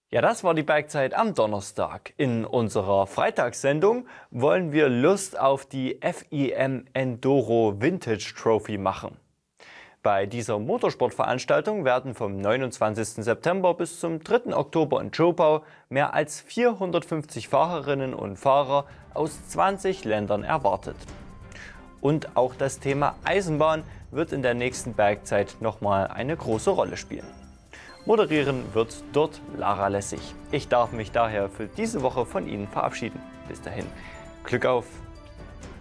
Ja, das war die Bergzeit am Donnerstag. In unserer Freitagssendung wollen wir Lust auf die FIM Enduro Vintage Trophy machen. Bei dieser Motorsportveranstaltung werden vom 29. September bis zum 3. Oktober in Zschopau mehr als 450 Fahrerinnen und Fahrer aus 20 Ländern erwartet. Und auch das Thema Eisenbahn wird in der nächsten Bergzeit nochmal eine große Rolle spielen. Moderieren wird dort Lara Lessig. Ich darf mich daher für diese Woche von Ihnen verabschieden. Bis dahin, Glück auf!